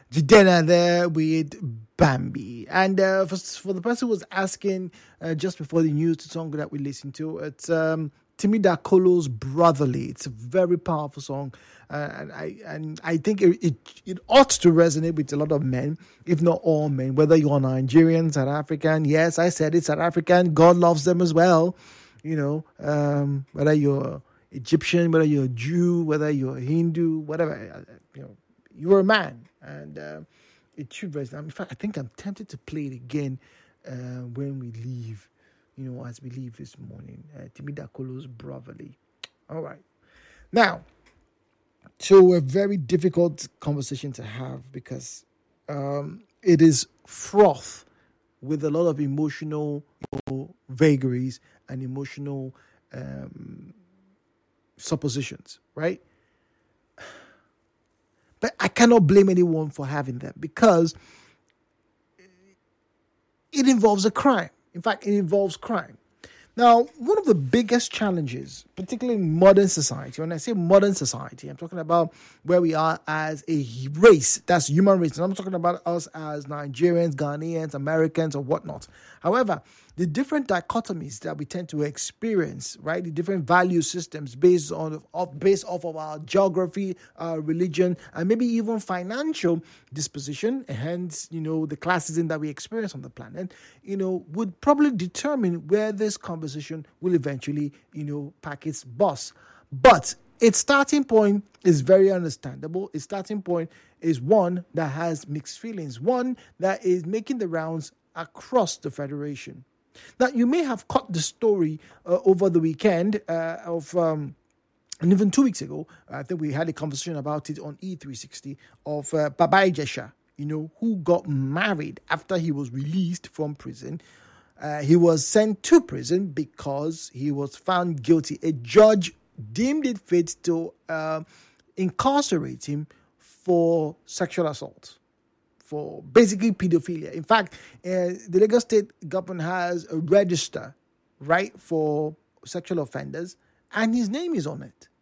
Jidena there with Bambi. And for the person who was asking just before the news, the song that we listened to, it's Timi Dakolo's Brotherly. It's a very powerful song. And I think it ought to resonate with a lot of men, if not all men, whether you're Nigerian, South African. Yes, I said it, South African. God loves them as well. Whether you're Egyptian, whether you're a Jew, whether you're a Hindu, whatever, you're a man. And it should resonate. In fact, I think I'm tempted to play it again when we leave, as we leave this morning. Timi Dakolo's Brotherly. All right. Now, to a very difficult conversation to have because it is fraught with a lot of emotional vagaries and emotional suppositions, right? But I cannot blame anyone for having them because it involves a crime. In fact, it involves crime. Now, one of the biggest challenges, particularly in modern society, when I say modern society, I'm talking about where we are as a race, that's human race. And I'm talking about us as Nigerians, Ghanaians, Americans, or whatnot. However, the different dichotomies that we tend to experience, right? The different value systems based off of our geography, our religion, and maybe even financial disposition, and hence, the classism that we experience on the planet, would probably determine where this conversation will eventually, pack its bus. But its starting point is very understandable. Its starting point is one that has mixed feelings, one that is making the rounds across the Federation. Now, you may have caught the story over the weekend and even 2 weeks ago. I think we had a conversation about it on E360 of Baba Ijesha, who got married after he was released from prison. He was sent to prison because he was found guilty. A judge deemed it fit to incarcerate him for sexual assault, for basically pedophilia. In fact, the Lagos State government has a register, right, for sexual offenders, and his name is on it.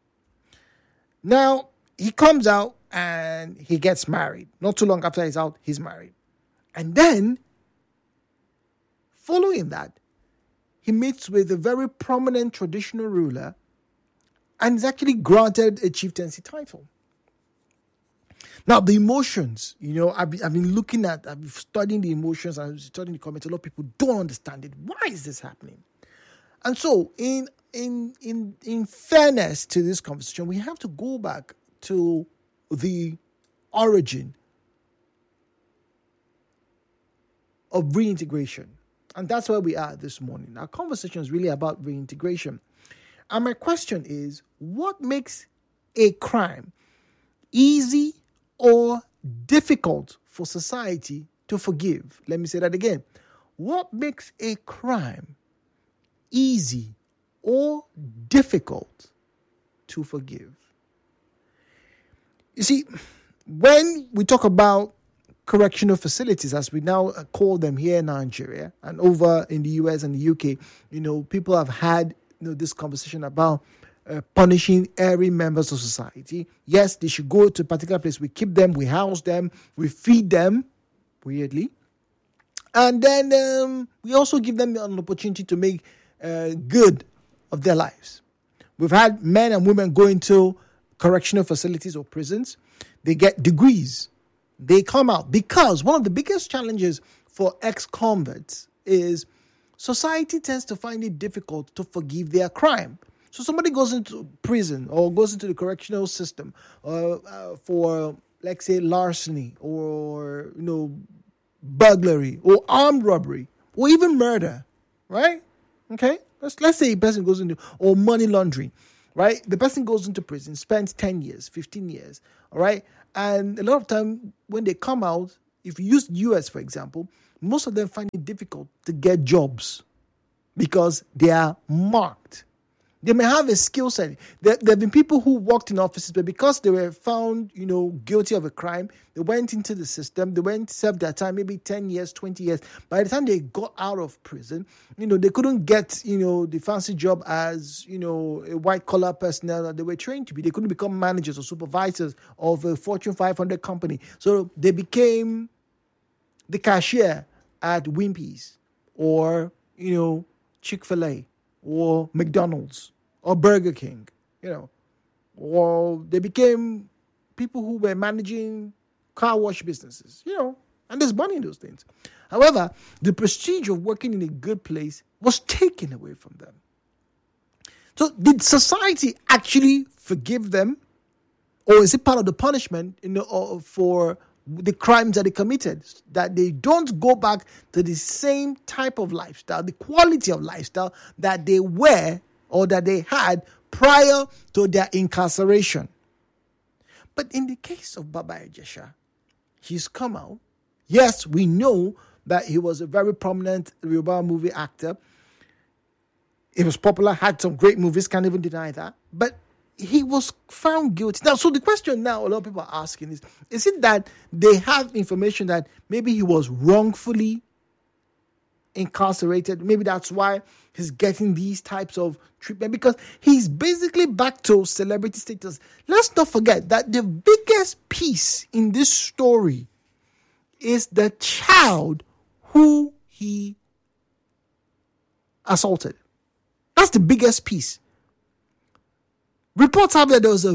Now, he comes out and he gets married. Not too long after he's out, he's married. And then, following that, he meets with a very prominent traditional ruler and is actually granted a chieftaincy title. Now, the emotions, I've been studying the emotions, I've been studying the comments. A lot of people don't understand it. Why is this happening? And so, in fairness to this conversation, we have to go back to the origin of reintegration. And that's where we are this morning. Our conversation is really about reintegration. And my question is, what makes a crime easy or difficult for society to forgive? Let me say that again. What makes a crime easy or difficult to forgive? You see, when we talk about correctional facilities, as we now call them here in Nigeria and over in the US and the UK, people have had this conversation about punishing every members of society. Yes, they should go to a particular place. We keep them, we house them, we feed them, weirdly. And then we also give them an opportunity to make good of their lives. We've had men and women go into correctional facilities or prisons. They get degrees. They come out because one of the biggest challenges for ex-convicts is society tends to find it difficult to forgive their crime. So somebody goes into prison or goes into the correctional system for, let's say, larceny or, burglary or armed robbery or even murder, right? Okay? Let's say a person goes into, or money laundering, right? The person goes into prison, spends 10 years, 15 years, all right? And a lot of time when they come out, if you use US, for example, most of them find it difficult to get jobs because they are marked. They may have a skill set. There have been people who worked in offices, but because they were found, guilty of a crime, they went into the system. They went to serve their time, maybe 10 years, 20 years. By the time they got out of prison, they couldn't get, the fancy job as, a white-collar personnel that they were trained to be. They couldn't become managers or supervisors of a Fortune 500 company. So they became the cashier at Wimpy's or, Chick-fil-A or McDonald's. Or Burger King, or they became people who were managing car wash businesses, and there's money in those things. However, the prestige of working in a good place was taken away from them. So did society actually forgive them? Or is it part of the punishment, for the crimes that they committed, that they don't go back to the same type of lifestyle, the quality of lifestyle that they were or that they had prior to their incarceration? But in the case of Baba Ijesha, he's come out. Yes, we know that he was a very prominent Yoruba movie actor. He was popular, had some great movies, can't even deny that. But he was found guilty. Now, so the question now a lot of people are asking is it that they have information that maybe he was wrongfully incarcerated? Maybe that's why he's getting these types of treatment, because he's basically back to celebrity status. Let's not forget that the biggest piece in this story is the child who he assaulted. That's the biggest piece. Reports have that there was a